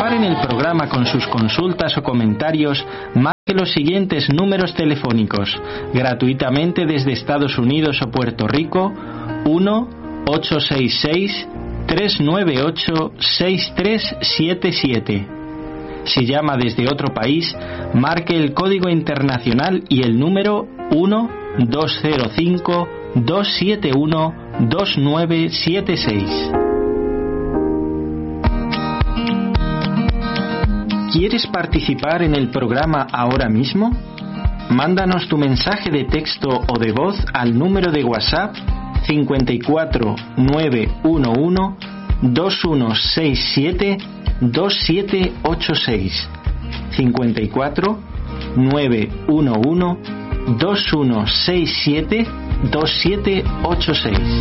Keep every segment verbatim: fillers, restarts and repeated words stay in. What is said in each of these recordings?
participar en el programa con sus consultas o comentarios, marque los siguientes números telefónicos, gratuitamente desde Estados Unidos o Puerto Rico: uno ocho seis seis, tres nueve ocho, seis tres siete siete. Si llama desde otro país, marque el código internacional y el número uno dos cero cinco, dos siete uno, dos nueve siete seis. ¿Quieres participar en el programa ahora mismo? Mándanos tu mensaje de texto o de voz al número de WhatsApp cinco cuatro nueve uno uno, dos uno seis siete, dos siete ocho seis. cinco cuatro nueve uno uno, dos uno seis siete, dos siete ocho seis.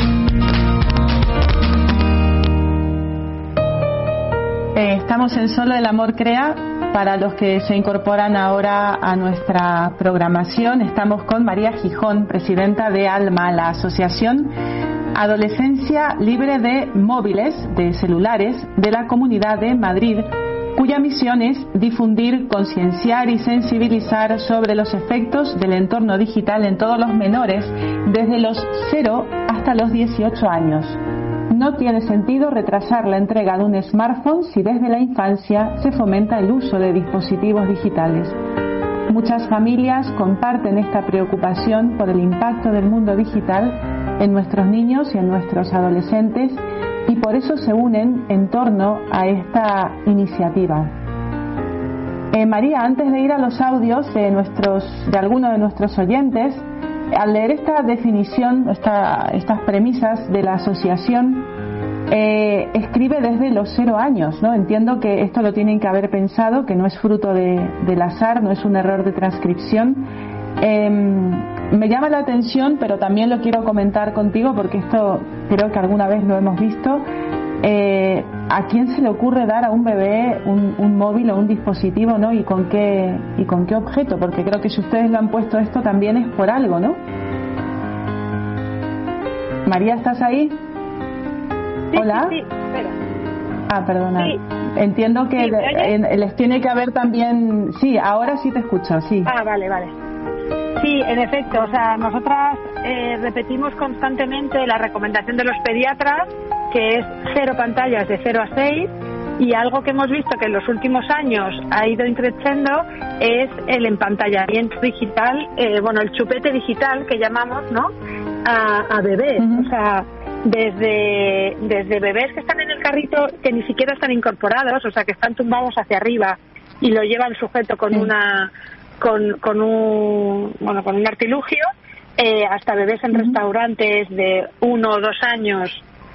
Eh, estamos en Solo el Amor Crea. Para los que se incorporan ahora a nuestra programación, estamos con María Gijón, presidenta de ALMA, la Asociación Adolescencia Libre de Móviles, de Celulares, de la Comunidad de Madrid, cuya misión es difundir, concienciar y sensibilizar sobre los efectos del entorno digital en todos los menores, desde los cero hasta los dieciocho años. No tiene sentido retrasar la entrega de un smartphone si desde la infancia se fomenta el uso de dispositivos digitales. Muchas familias comparten esta preocupación por el impacto del mundo digital en nuestros niños y en nuestros adolescentes, y por eso se unen en torno a esta iniciativa. Eh, María, antes de ir a los audios de, nuestros, de algunos de nuestros oyentes, al leer esta definición, esta, estas premisas de la asociación, eh, escribe desde los cero años, ¿no? Entiendo que esto lo tienen que haber pensado, que no es fruto de, del azar, no es un error de transcripción. Eh, me llama la atención, pero también lo quiero comentar contigo porque esto creo que alguna vez lo hemos visto. Eh, ¿A quién se le ocurre dar a un bebé un, un móvil o un dispositivo, ¿no? ¿Y con qué y con qué objeto? Porque creo que si ustedes lo han puesto esto también es por algo, ¿no? María, ¿estás ahí? Sí, Hola. Sí, sí, espera. Ah, perdona. Sí. Entiendo que Sí, ¿me oyes? le- les tiene que haber también. Sí, ahora sí te escucho, sí. Ah, vale, vale. Sí, en efecto, o sea, nosotras eh, repetimos constantemente la recomendación de los pediatras, que es cero pantallas de cero a seis, y algo que hemos visto que en los últimos años ha ido increciendo es el empantallamiento digital, eh, bueno, el chupete digital que llamamos, ¿no?, a, a bebés. Uh-huh. O sea, desde, desde bebés que están en el carrito que ni siquiera están incorporados, o sea, que están tumbados hacia arriba y lo llevan sujeto con uh-huh. una con, con un bueno con un artilugio, eh, hasta bebés en uh-huh. restaurantes de uno o dos años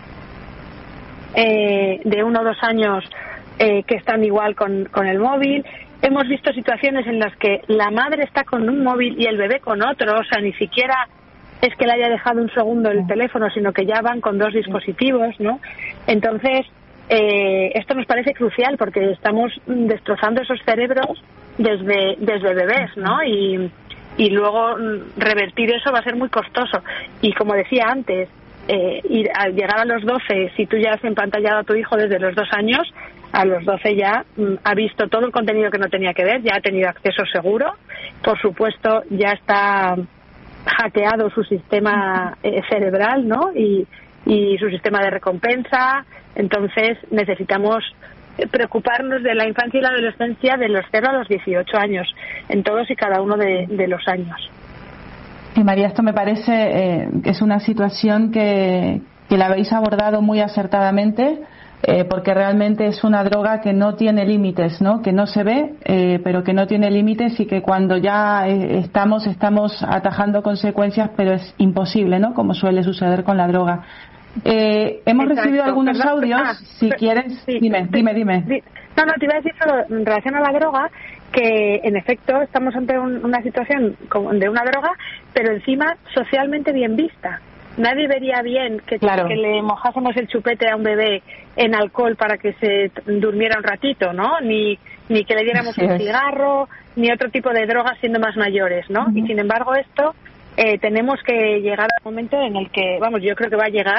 eh, de uno o dos años eh, que están igual con, con el móvil. Hemos visto situaciones en las que la madre está con un móvil y el bebé con otro, o sea, ni siquiera es que le haya dejado un segundo el teléfono, sino que ya van con dos dispositivos, ¿no? Entonces, eh, esto nos parece crucial porque estamos destrozando esos cerebros desde desde bebés, ¿no? Y, y luego revertir eso va a ser muy costoso. Y como decía antes, eh, ir, al llegar a los doce, si tú ya has empantallado a tu hijo desde los dos años, a los doce ya mm, ha visto todo el contenido que no tenía que ver, ya ha tenido acceso seguro, por supuesto ya está hackeado su sistema eh, cerebral, ¿no? Y, y su sistema de recompensa. Entonces necesitamos preocuparnos de la infancia y la adolescencia de los cero a los dieciocho años, en todos y cada uno de, de los años. Y María, esto me parece eh, que es una situación que, que la habéis abordado muy acertadamente, eh, porque realmente es una droga que no tiene límites, ¿no? Que no se ve, eh, pero que no tiene límites, y que cuando ya eh, estamos, estamos atajando consecuencias, pero es imposible, ¿no? Como suele suceder con la droga. Eh, hemos Exacto. recibido algunos Perdón, audios, ah, si per- quieres, sí, dime, dime, dime. Sí. No, no, te iba a decir solo en relación a la droga, que en efecto estamos ante un, una situación como de una droga, pero encima socialmente bien vista. Nadie vería bien que, claro. que le mojásemos el chupete a un bebé en alcohol para que se durmiera un ratito, ¿no? Ni, ni que le diéramos sí, un es. cigarro, ni otro tipo de drogas siendo más mayores, ¿no? Uh-huh. Y sin embargo esto, eh, tenemos que llegar al momento en el que, vamos, yo creo que va a llegar,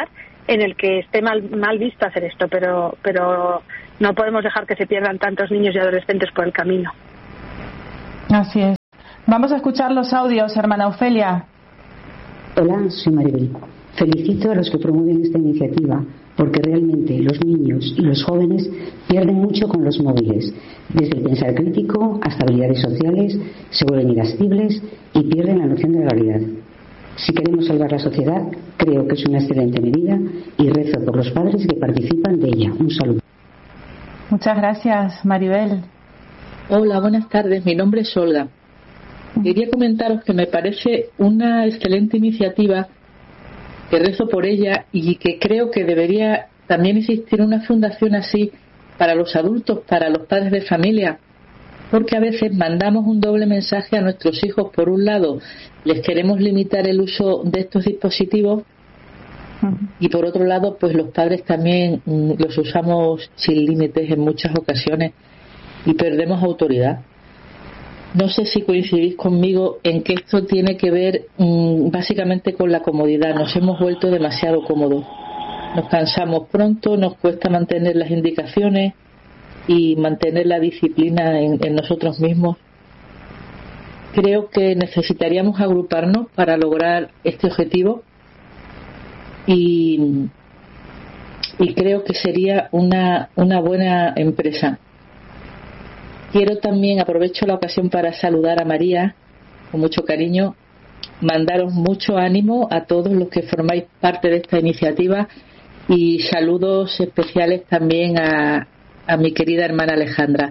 en el que esté mal, mal visto hacer esto, pero, pero no podemos dejar que se pierdan tantos niños y adolescentes por el camino. Así es. Vamos a escuchar los audios, hermana Ofelia. Hola, soy Maribel. Felicito a los que promueven esta iniciativa, porque realmente los niños y los jóvenes pierden mucho con los móviles. Desde el pensar crítico hasta habilidades sociales, se vuelven irascibles y pierden la noción de la realidad. Si queremos salvar la sociedad, creo que es una excelente medida y rezo por los padres que participan de ella. Un saludo. Muchas gracias, Maribel. Hola, buenas tardes. Mi nombre es Olga. Quería comentaros que me parece una excelente iniciativa, que rezo por ella y que creo que debería también existir una fundación así para los adultos, para los padres de familia, porque a veces mandamos un doble mensaje a nuestros hijos. Por un lado, les queremos limitar el uso de estos dispositivos y por otro lado, pues los padres también mm, los usamos sin límites en muchas ocasiones y perdemos autoridad. No sé si coincidís conmigo en que esto tiene que ver mmm, básicamente con la comodidad. Nos hemos vuelto demasiado cómodos. Nos cansamos pronto, nos cuesta mantener las indicaciones y mantener la disciplina en, en nosotros mismos. Creo que necesitaríamos agruparnos para lograr este objetivo y, y creo que sería una, una buena empresa. Quiero también, aprovecho la ocasión para saludar a María con mucho cariño, mandaros mucho ánimo a todos los que formáis parte de esta iniciativa y saludos especiales también a, a mi querida hermana Alejandra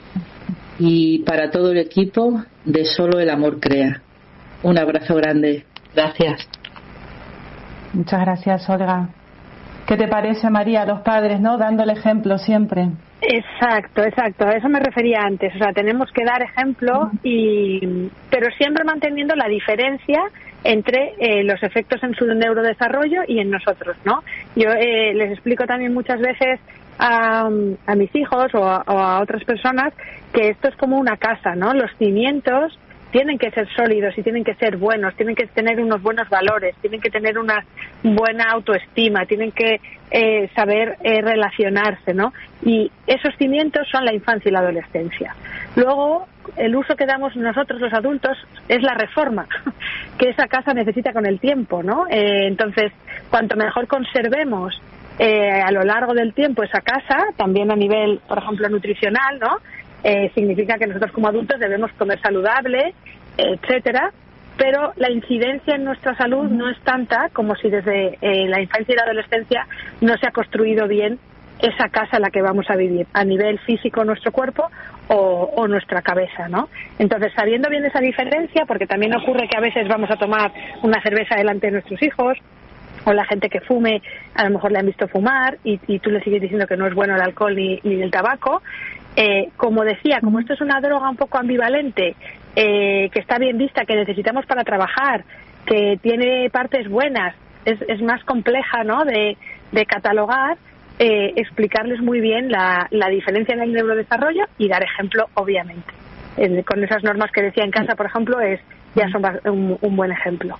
y para todo el equipo de Solo el Amor Crea. Un abrazo grande. Gracias. Muchas gracias, Olga. ¿Qué te parece, María, los padres, no, dando el ejemplo siempre? Exacto, exacto. A eso me refería antes. O sea, tenemos que dar ejemplo, y pero siempre manteniendo la diferencia entre eh, los efectos en su neurodesarrollo y en nosotros, ¿no? Yo eh, les explico también muchas veces a, a mis hijos o a, o a otras personas que esto es como una casa, ¿no? Los cimientos tienen que ser sólidos y tienen que ser buenos, tienen que tener unos buenos valores, tienen que tener una buena autoestima, tienen que eh, saber eh, relacionarse, ¿no? Y esos cimientos son la infancia y la adolescencia. Luego, el uso que damos nosotros los adultos es la reforma que esa casa necesita con el tiempo, ¿no? Eh, entonces, cuanto mejor conservemos eh, a lo largo del tiempo esa casa, también a nivel, por ejemplo, nutricional, ¿no? Eh, significa que nosotros como adultos debemos comer saludable, etcétera, pero la incidencia en nuestra salud no es tanta como si desde eh, la infancia y la adolescencia no se ha construido bien esa casa en la que vamos a vivir, a nivel físico nuestro cuerpo o, o nuestra cabeza, ¿no? Entonces, sabiendo bien esa diferencia, porque también ocurre que a veces vamos a tomar una cerveza delante de nuestros hijos, o la gente que fume, a lo mejor le han visto fumar y, y tú le sigues diciendo que no es bueno el alcohol ni, ni el tabaco. Eh, como decía, como esto es una droga un poco ambivalente, eh, que está bien vista, que necesitamos para trabajar, que tiene partes buenas, es, es más compleja, ¿no?, de, de catalogar, eh, explicarles muy bien la, la diferencia en el neurodesarrollo y dar ejemplo, obviamente. Eh, con esas normas que decía en casa, por ejemplo, es ya son un, un buen ejemplo.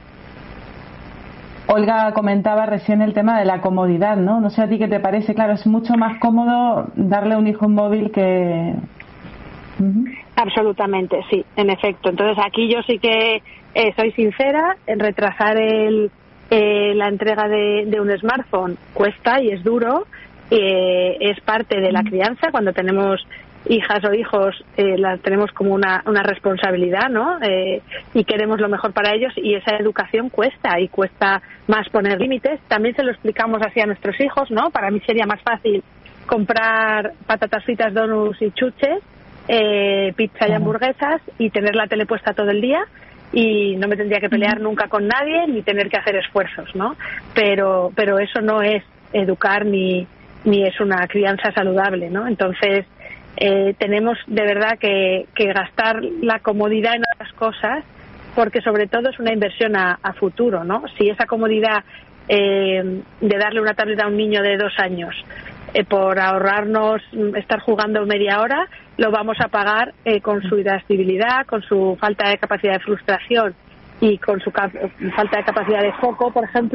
Olga comentaba recién el tema de la comodidad, ¿no? No sé a ti qué te parece. Claro, es mucho más cómodo darle a un hijo un móvil que... Uh-huh. Absolutamente, sí, en efecto. Entonces aquí yo sí que eh, soy sincera, en retrasar el, eh, la entrega de, de un smartphone cuesta y es duro, eh, es parte de la crianza. Cuando tenemos hijas o hijos, eh, las tenemos como una, una responsabilidad, ¿no? Eh, y queremos lo mejor para ellos, y esa educación cuesta, y cuesta más poner límites. También se lo explicamos así a nuestros hijos, ¿no? Para mí sería más fácil comprar patatas fritas, donuts y chuches, eh, pizza y hamburguesas, y tener la tele puesta todo el día, y no me tendría que pelear nunca con nadie ni tener que hacer esfuerzos, ¿no? Pero, pero eso no es educar ni, ni es una crianza saludable, ¿no? Entonces, Eh, tenemos de verdad que, que gastar la comodidad en otras cosas, porque sobre todo es una inversión a, a futuro, ¿no? Si esa comodidad eh, de darle una tableta a un niño de dos años eh, por ahorrarnos estar jugando media hora, lo vamos a pagar eh, con su irascibilidad, con su falta de capacidad de frustración y con su cap- falta de capacidad de foco, por ejemplo,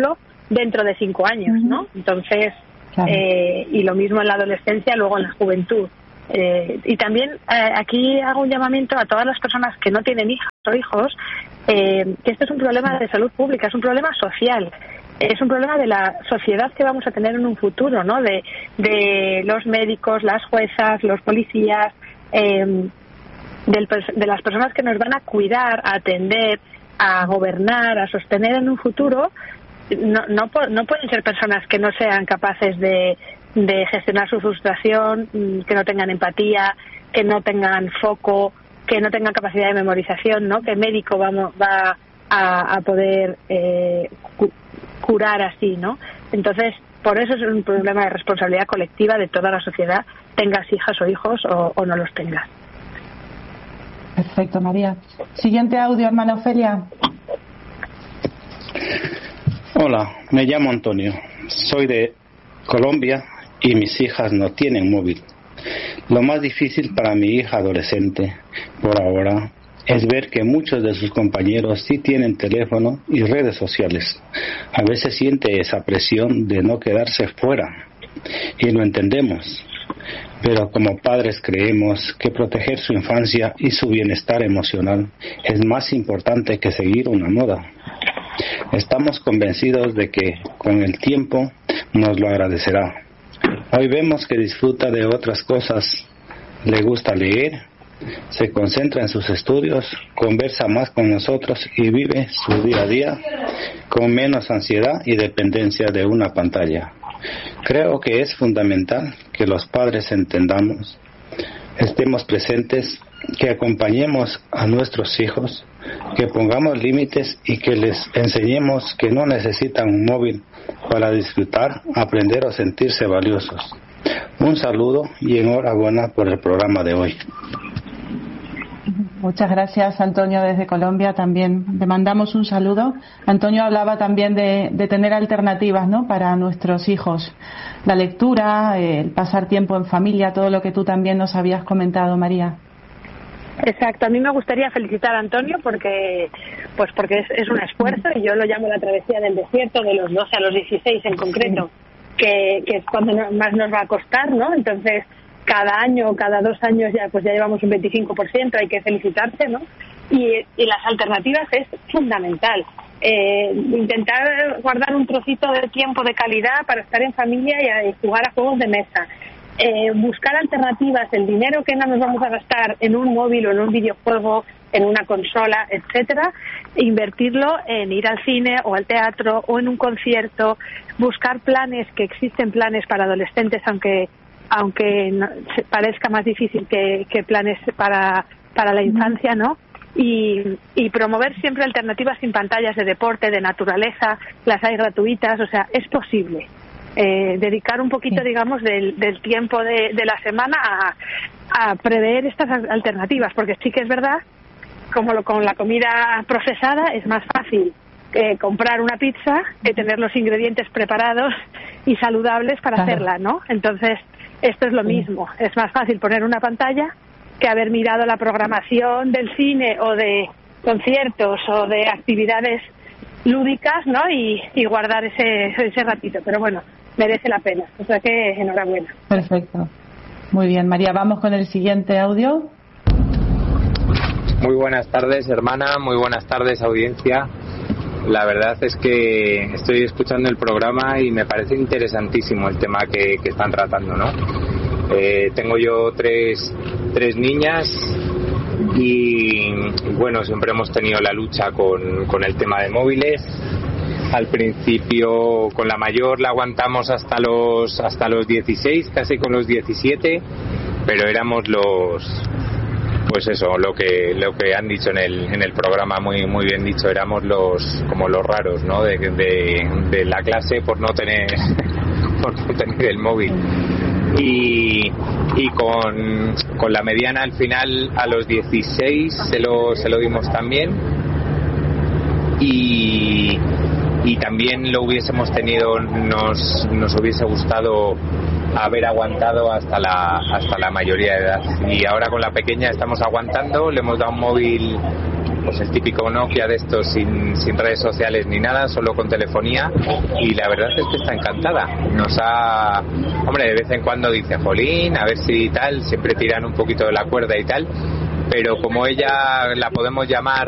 dentro de cinco años, ¿no? Entonces, claro. eh, y lo mismo en la adolescencia, luego en la juventud. Eh, y también eh, aquí hago un llamamiento a todas las personas que no tienen hijas o hijos, eh, que este es un problema de salud pública, es un problema social, es un problema de la sociedad que vamos a tener en un futuro, ¿no? De, de los médicos, las juezas, los policías, eh, del, de las personas que nos van a cuidar, a atender, a gobernar, a sostener en un futuro. No, no, no pueden ser personas que no sean capaces de de gestionar su frustración, que no tengan empatía, que no tengan foco, que no tengan capacidad de memorización, ¿no? ¿Qué médico vamos, va a, a poder eh, cu- curar así, ¿no? Entonces, por eso es un problema de responsabilidad colectiva de toda la sociedad, tengas hijas o hijos o, o no los tengas. Perfecto, María. Siguiente audio, hermana Ofelia. Hola, me llamo Antonio. Soy de Colombia y mis hijas no tienen móvil. Lo más difícil para mi hija adolescente, por ahora, es ver que muchos de sus compañeros sí tienen teléfono y redes sociales. A veces siente esa presión de no quedarse fuera, y lo entendemos. Pero como padres creemos que proteger su infancia y su bienestar emocional es más importante que seguir una moda. Estamos convencidos de que con el tiempo nos lo agradecerá. Hoy vemos que disfruta de otras cosas, le gusta leer, se concentra en sus estudios, conversa más con nosotros y vive su día a día con menos ansiedad y dependencia de una pantalla. Creo que es fundamental que los padres entendamos, estemos presentes, que acompañemos a nuestros hijos, que pongamos límites y que les enseñemos que no necesitan un móvil para disfrutar, aprender o sentirse valiosos. Un saludo y enhorabuena por el programa de hoy. Muchas gracias, Antonio, desde Colombia también. Le mandamos un saludo. Antonio hablaba también de, de tener alternativas, ¿no?, para nuestros hijos. La lectura, el pasar tiempo en familia, todo lo que tú también nos habías comentado, María. Exacto, a mí me gustaría felicitar a Antonio porque pues porque es, es un esfuerzo, y yo lo llamo la travesía del desierto, de los doce a los dieciséis en concreto, que, que es cuando más nos va a costar, ¿no? Entonces, cada año, cada dos años ya pues ya llevamos un veinticinco por ciento, hay que felicitarse, ¿no? Y, y las alternativas es fundamental. Eh, intentar guardar un trocito de tiempo de calidad para estar en familia y, y jugar a juegos de mesa. Eh, buscar alternativas, el dinero que no nos vamos a gastar en un móvil o en un videojuego, en una consola, etcétera, invertirlo en ir al cine o al teatro o en un concierto, buscar planes, que existen planes para adolescentes, aunque aunque no, parezca más difícil que, que planes para para la infancia, ¿no? Y, y promover siempre alternativas sin pantallas de deporte, de naturaleza, las hay gratuitas, o sea, es posible. Eh, dedicar un poquito, sí. digamos, del, del tiempo de, de la semana a, a prever estas alternativas, porque sí que es verdad, como lo, con la comida procesada es más fácil eh, comprar una pizza que tener los ingredientes preparados y saludables para claro. hacerla, ¿no? Entonces, esto es lo sí. mismo, es más fácil poner una pantalla que haber mirado la programación del cine o de conciertos o de actividades lúdicas, ¿no? Y, y guardar ese, ese ratito, pero bueno, merece la pena, o sea que enhorabuena. Perfecto, muy bien, María, vamos con el siguiente audio. Muy buenas tardes, hermana, muy buenas tardes, audiencia. La verdad es que estoy escuchando el programa y me parece interesantísimo el tema que, que están tratando, ¿no? Eh, tengo yo tres, tres niñas y bueno, siempre hemos tenido la lucha con, con el tema de móviles. Al principio con la mayor la aguantamos hasta los hasta los dieciséis, casi con los diecisiete, pero éramos los pues eso, lo que lo que han dicho en el en el programa, muy muy bien dicho, éramos los como los raros, ¿no? De, de, de la clase por no tener por no tener el móvil. Y, y con, con la mediana al final a los dieciséis se lo se lo dimos también, y y también lo hubiésemos tenido, nos nos hubiese gustado haber aguantado hasta la hasta la mayoría de edad, y ahora con la pequeña estamos aguantando, le hemos dado un móvil pues el típico Nokia de estos sin, sin redes sociales ni nada, solo con telefonía, y la verdad es que está encantada. Nos ha, hombre, de vez en cuando dice, jolín, a ver si tal, siempre tiran un poquito de la cuerda y tal, pero como ella la podemos llamar